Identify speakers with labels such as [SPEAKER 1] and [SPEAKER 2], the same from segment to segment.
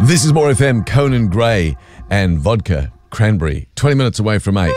[SPEAKER 1] This is More FM, Conan Gray and Vodka Cranberry, 20 minutes away from 8.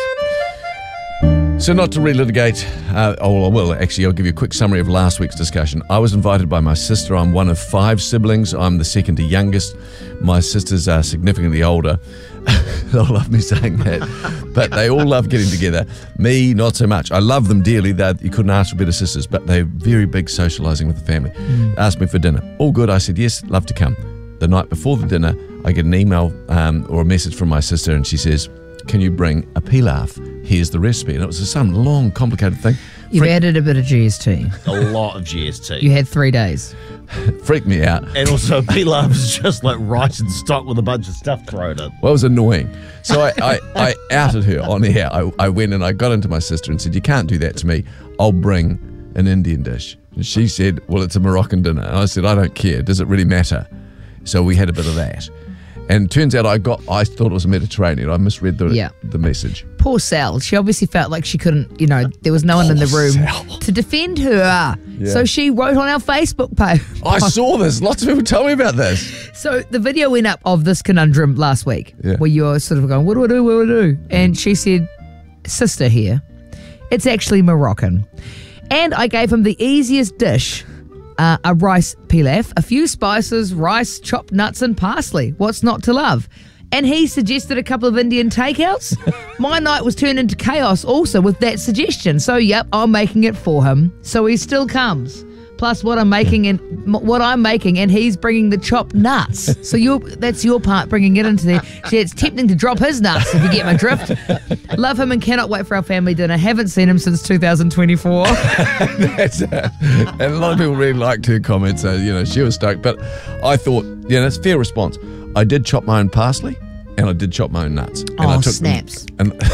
[SPEAKER 1] So not to relitigate, I'll give you a quick summary of last week's discussion. I was invited by my sister. I'm one of 5 siblings. I'm the second to youngest. My sisters are significantly older. They'll love me saying that. But they all love getting together. Me, not so much. I love them dearly. You couldn't ask for better sisters, but they're very big socialising with the family. Asked me for dinner. All good. I said, yes, love to come. The night before the dinner, I get an email or a message from my sister, and she says, can you bring a pilaf? Here's the recipe. And it was some long, complicated thing.
[SPEAKER 2] You've added a bit of GST.
[SPEAKER 3] A lot of GST.
[SPEAKER 2] You had 3 days.
[SPEAKER 1] Freaked me out.
[SPEAKER 3] And also, pilaf is just like rice and stock with a bunch of stuff thrown in.
[SPEAKER 1] Well, it was annoying. So I outed her on air. I went and I got into my sister and said, you can't do that to me. I'll bring an Indian dish. And she said, well, it's a Moroccan dinner. And I said, I don't care. Does it really matter? So we had a bit of that. And it turns out I thought it was Mediterranean. I misread the message.
[SPEAKER 2] Poor Sal. She obviously felt like she couldn't, there was no one in the room to defend her. Yeah. So she wrote on our Facebook page.
[SPEAKER 1] I saw this. Lots of people tell me about this.
[SPEAKER 2] So the video went up of this conundrum last week where you're sort of going, what do I do? What do I do? And she said, sister here, it's actually Moroccan. And I gave him the easiest dish. A rice pilaf, a few spices, rice, chopped nuts and parsley. What's not to love? And he suggested a couple of Indian takeouts. My night was turned into chaos also with that suggestion. So, I'm making it for him. So he still comes. Plus what I'm making and he's bringing the chopped nuts. So that's your part, bringing it into there. It's tempting to drop his nuts, if you get my drift. Love him and cannot wait for our family dinner. Haven't seen him since 2024.
[SPEAKER 1] And a lot of people really liked her comments. So, she was stoked. But I thought, that's a fair response. I did chop my own parsley and I did chop my own nuts. And I took
[SPEAKER 2] snaps.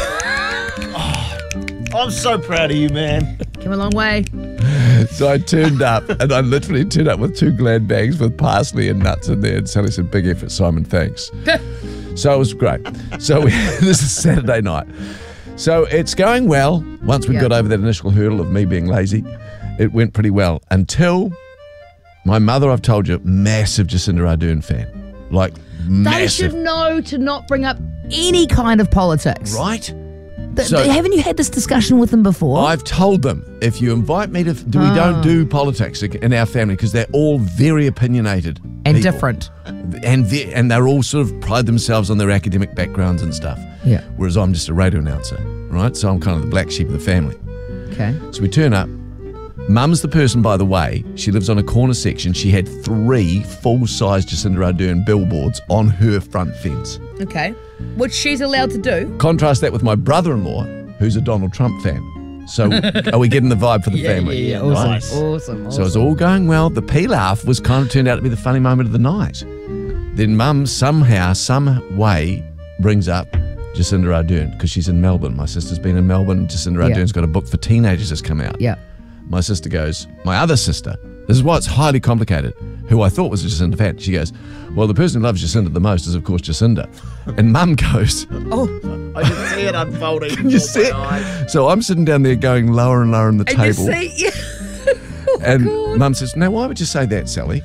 [SPEAKER 3] I'm so proud of you, man.
[SPEAKER 2] Came a long way.
[SPEAKER 1] So I turned up, and I literally turned up with 2 Glad bags with parsley and nuts in there. And Sally said, big effort, Simon, thanks. So it was great. So this is Saturday night. So it's going well. Once we got over that initial hurdle of me being lazy, it went pretty well. Until my mother, I've told you, massive Jacinda Ardern fan. Like, massive.
[SPEAKER 2] They should know to not bring up any kind of politics.
[SPEAKER 1] Right?
[SPEAKER 2] Haven't you had this discussion with them before?
[SPEAKER 1] I've told them, if you invite me to, we don't do politics in our family because they're all very opinionated.
[SPEAKER 2] And
[SPEAKER 1] people.
[SPEAKER 2] different.
[SPEAKER 1] And they're all sort of pride themselves on their academic backgrounds and stuff.
[SPEAKER 2] Yeah.
[SPEAKER 1] Whereas I'm just a radio announcer, right? So I'm kind of the black sheep of the family.
[SPEAKER 2] Okay.
[SPEAKER 1] So we turn up. Mum's the person, by the way, she lives on a corner section. She had 3 full-size Jacinda Ardern billboards on her front fence.
[SPEAKER 2] Okay. Which she's allowed to do.
[SPEAKER 1] Contrast that with my brother-in-law, who's a Donald Trump fan. So are we getting the vibe for the family?
[SPEAKER 2] Yeah,
[SPEAKER 1] right?
[SPEAKER 2] Awesome.
[SPEAKER 1] So it's all going well. The pilaf was kind of turned out to be the funny moment of the night. Then Mum somehow, some way brings up Jacinda Ardern because she's in Melbourne. My sister's been in Melbourne. Jacinda Ardern's got a book for teenagers that's come out.
[SPEAKER 2] Yeah.
[SPEAKER 1] My sister goes, my other sister, this is why it's highly complicated, who I thought was a Jacinda fan. She goes, well, the person who loves Jacinda the most is, of course, Jacinda. And Mum goes,
[SPEAKER 3] I can see it unfolding.
[SPEAKER 1] Can you see it? So I'm sitting down there going lower and lower on the table.
[SPEAKER 2] You see?
[SPEAKER 1] And Mum says, now why would you say that, Sally?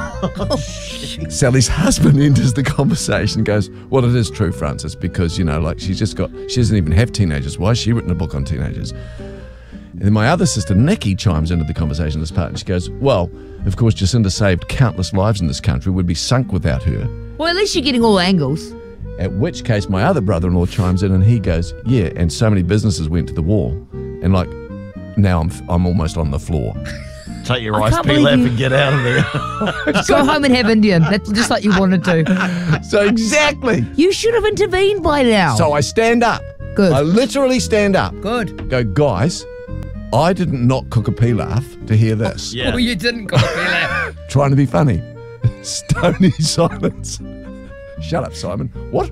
[SPEAKER 1] Sally's husband enters the conversation and goes, well, it is true, Francis, because, she doesn't even have teenagers. Why has she written a book on teenagers? And then my other sister, Nikki, chimes into the conversation this part, and she goes, well, of course, Jacinda saved countless lives in this country, would be sunk without her.
[SPEAKER 2] Well, at least you're getting all angles.
[SPEAKER 1] At which case, my other brother-in-law chimes in, and he goes, yeah, and so many businesses went to the wall. And now I'm almost on the floor.
[SPEAKER 3] Take your rice pilaf and get out of there.
[SPEAKER 2] Go home and have Indian. That's just like you wanted to.
[SPEAKER 1] So exactly.
[SPEAKER 2] You should have intervened by now.
[SPEAKER 1] So I stand up.
[SPEAKER 2] Good.
[SPEAKER 1] I literally stand up.
[SPEAKER 2] Good.
[SPEAKER 1] Go, guys, I didn't not cook a pilaf to hear this.
[SPEAKER 3] Yeah.
[SPEAKER 2] Oh, you didn't cook a pilaf.
[SPEAKER 1] Trying to be funny. Stony silence. Shut up, Simon. What?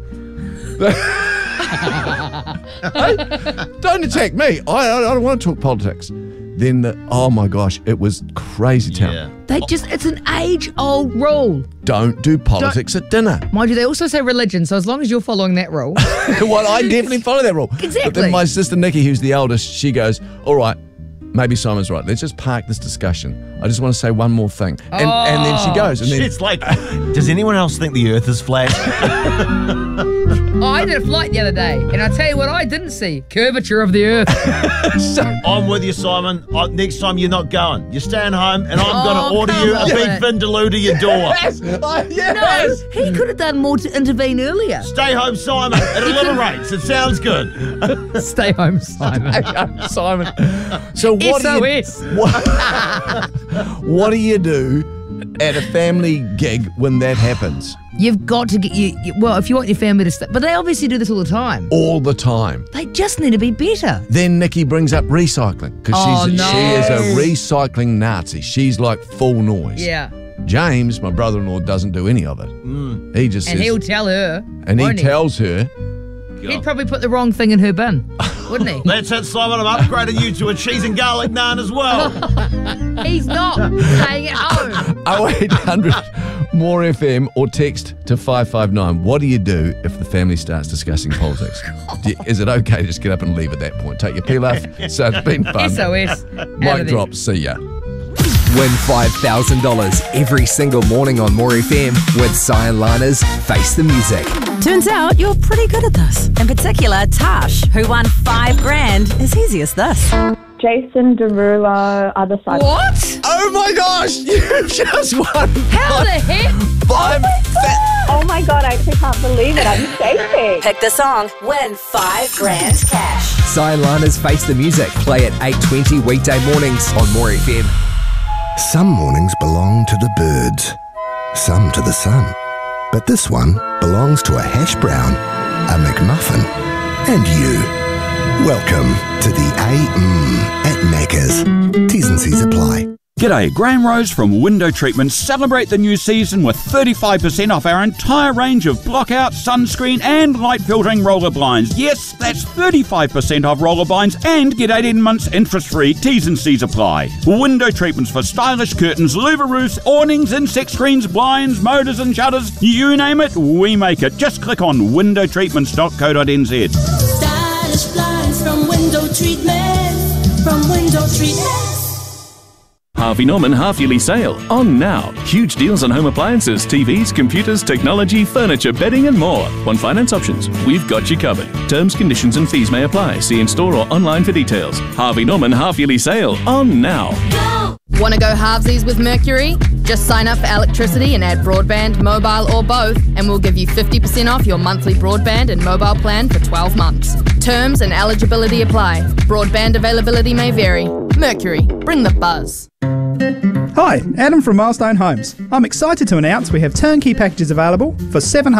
[SPEAKER 1] Hey, don't attack me. I don't want to talk politics. Then oh my gosh, it was crazy town.
[SPEAKER 3] Yeah.
[SPEAKER 2] It's an age-old rule.
[SPEAKER 1] Don't do politics at dinner.
[SPEAKER 2] Mind you, they also say religion, so as long as you're following that rule.
[SPEAKER 1] Well, I definitely follow that rule.
[SPEAKER 2] Exactly.
[SPEAKER 1] But then my sister Nikki, who's the eldest, she goes, all right, maybe Simon's right. Let's just park this discussion. I just want to say one more thing. And then she goes. And then
[SPEAKER 3] It's like, does anyone else think the Earth is flat?
[SPEAKER 2] I did a flight the other day, and I'll tell you what I didn't see. Curvature of the Earth.
[SPEAKER 3] I'm with you, Simon. Next time you're not going. You're staying home, and I'm going to order you a beef vindaloo to your door.
[SPEAKER 2] No, he could have done more to intervene earlier.
[SPEAKER 3] Stay home, Simon. It alliterates. It sounds good.
[SPEAKER 2] Stay home, Simon.
[SPEAKER 1] Simon. So what do you do at a family gig when that happens?
[SPEAKER 2] You've got to get well, if you want your family to stay, but they obviously do this all the time.
[SPEAKER 1] All the time.
[SPEAKER 2] They just need to be better.
[SPEAKER 1] Then Nikki brings up recycling because she is a recycling Nazi. She's like full noise.
[SPEAKER 2] Yeah.
[SPEAKER 1] James, my brother-in-law, doesn't do any of it. He just
[SPEAKER 2] And
[SPEAKER 1] says,
[SPEAKER 2] he'll tell her.
[SPEAKER 1] and he
[SPEAKER 2] won't
[SPEAKER 1] tells her,
[SPEAKER 2] He'd probably put the wrong thing in her bin, wouldn't he?
[SPEAKER 3] That's it, Simon. I'm upgrading you to a cheese and garlic naan as well.
[SPEAKER 2] He's not staying at home.
[SPEAKER 1] 0800 more FM or text to 559. What do you do if the family starts discussing politics? Is it okay to just get up and leave at that point? Take your peel off. So it's been fun.
[SPEAKER 2] SOS.
[SPEAKER 1] Mic drop. See ya.
[SPEAKER 4] Win $5,000 every single morning on More FM with Cy and Lana's Face the Music.
[SPEAKER 5] Turns out you're pretty good at this. In particular, Tash, who won $5,000, is easy as this.
[SPEAKER 6] Jason Derulo, other side.
[SPEAKER 2] What?
[SPEAKER 1] Oh my gosh, you've just won.
[SPEAKER 2] How the heck?
[SPEAKER 6] Oh my God, I actually can't believe it. I'm shaking.
[SPEAKER 5] Pick the song, win $5,000 cash.
[SPEAKER 4] Cy and Lana's Face the Music. Play at 8:20 weekday mornings on More FM.
[SPEAKER 7] Some mornings belong to the birds, some to the sun. But this one belongs to a hash brown, a McMuffin, and you. Welcome to the at Macca's. T's and C's apply.
[SPEAKER 8] G'day, Graham Rose from Window Treatments. Celebrate the new season with 35% off our entire range of blockout, sunscreen and light filtering roller blinds. Yes, that's 35% off roller blinds and get 18 months interest-free. T's and C's apply. Window Treatments for stylish curtains, louver roofs, awnings, insect screens, blinds, motors and shutters. You name it, we make it. Just click on windowtreatments.co.nz.
[SPEAKER 9] Stylish blinds from Window Treatments. From Window Treatments.
[SPEAKER 10] Harvey Norman half-yearly sale on now. Huge deals on home appliances, TVs, computers, technology, furniture, bedding and more. On finance options, we've got you covered. Terms, conditions and fees may apply. See in store or online for details. Harvey Norman half-yearly sale on now.
[SPEAKER 9] Go!
[SPEAKER 11] Want to go halvesies with Mercury? Just sign up for electricity and add broadband, mobile or both, and we'll give you 50% off your monthly broadband and mobile plan for 12 months. Terms and eligibility apply. Broadband availability may vary. Mercury, bring the buzz.
[SPEAKER 12] Hi, Adam from Milestone Homes. I'm excited to announce we have turnkey packages available for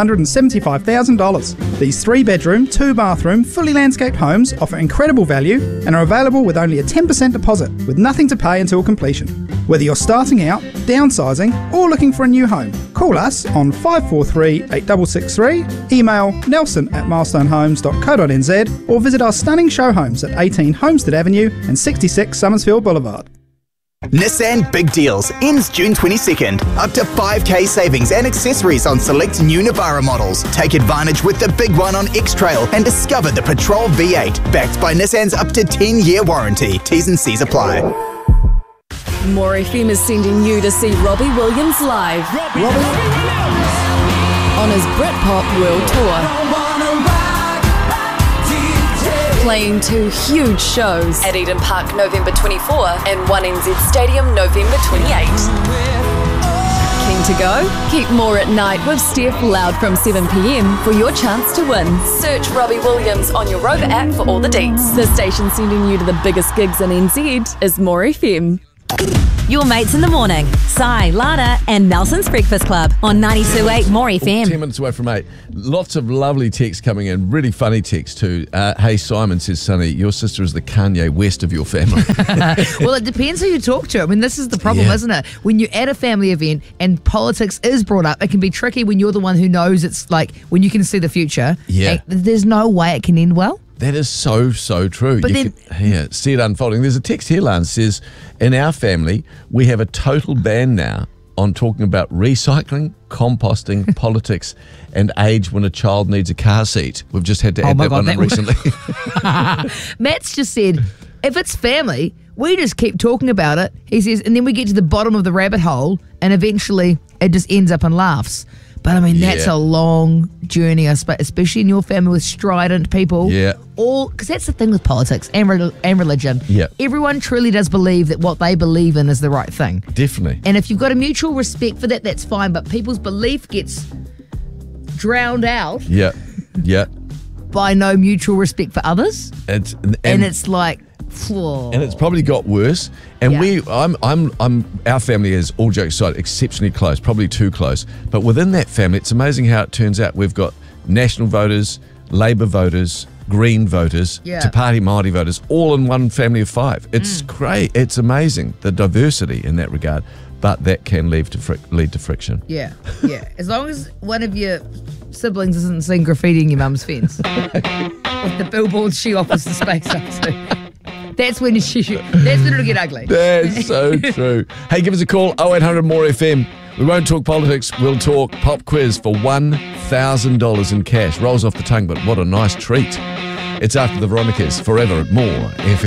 [SPEAKER 12] $775,000. These 3-bedroom, 2-bathroom, fully landscaped homes offer incredible value and are available with only a 10% deposit with nothing to pay until completion. Whether you're starting out, downsizing or looking for a new home, call us on 543 8663, email nelson@milestonehomes.co.nz or visit our stunning show homes at 18 Homestead Avenue and 66 Summersfield Boulevard.
[SPEAKER 13] Nissan Big Deals ends June 22nd. Up to 5k savings and accessories on select new Navara models. Take advantage with the big one on X-Trail and discover the Patrol V8, backed by Nissan's up to 10-year warranty. T's and C's apply.
[SPEAKER 5] More FM is sending you to see Robbie Williams live. On his Britpop World Tour. Playing 2 huge shows at Eden Park November 24 and 1NZ Stadium November 28. Keen to go? Keep More at Night with Steph Loud from 7 p.m. for your chance to win. Search Robbie Williams on your Rover app for all the deets. The station sending you to the biggest gigs in NZ is More FM.
[SPEAKER 14] Your mates in the morning. Cy, Lana and Nelson's Breakfast Club on 92.8 More FM.
[SPEAKER 1] 10 minutes away from 8. Lots of lovely texts coming in. Really funny texts too. Hey, Simon, says Sonny, your sister is the Kanye West of your family.
[SPEAKER 2] Well, it depends who you talk to. I mean, this is the problem, isn't it? When you're at a family event and politics is brought up, it can be tricky when you're the one who knows it's like when you can see the future.
[SPEAKER 1] Yeah.
[SPEAKER 2] There's no way it can end well.
[SPEAKER 1] That is so true.
[SPEAKER 2] But
[SPEAKER 1] you can see it unfolding. There's a text here, Lance, says, in our family, we have a total ban now on talking about recycling, composting, politics, and age when a child needs a car seat. We've just had to add that one in recently.
[SPEAKER 2] Matt's just said, if it's family, we just keep talking about it, he says, and then we get to the bottom of the rabbit hole, and eventually it just ends up in laughs. But I mean, that's a long journey, I suppose, especially in your family with strident people.
[SPEAKER 1] Yeah.
[SPEAKER 2] Because that's the thing with politics and religion.
[SPEAKER 1] Yeah.
[SPEAKER 2] Everyone truly does believe that what they believe in is the right thing.
[SPEAKER 1] Definitely.
[SPEAKER 2] And if you've got a mutual respect for that, that's fine. But people's belief gets drowned out
[SPEAKER 1] Yeah.
[SPEAKER 2] by no mutual respect for others.
[SPEAKER 1] And
[SPEAKER 2] it's like, whoa.
[SPEAKER 1] And it's probably got worse. And our family is, all jokes aside, exceptionally close, probably too close. But within that family, it's amazing how it turns out we've got National voters, Labour voters, Green voters, Te Pāti Māori voters, all in one family of 5. It's great. It's amazing, the diversity in that regard. But that can lead to friction.
[SPEAKER 2] Yeah. As long as one of your siblings isn't seeing graffiti in your mum's fence with the billboards she offers the space up to. That's when it'll get ugly.
[SPEAKER 1] That's so true. Hey, give us a call, 0800 More FM. We won't talk politics, we'll talk pop quiz for $1,000 in cash. Rolls off the tongue, but what a nice treat. It's after the Veronicas, forever at More FM.